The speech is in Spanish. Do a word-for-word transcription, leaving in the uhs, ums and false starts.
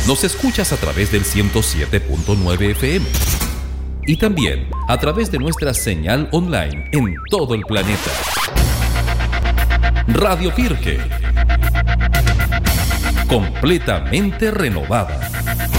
Nos escuchas a través del ciento siete punto nueve F M y también a través de nuestra señal online en todo el planeta. Radio Pirque, completamente renovada.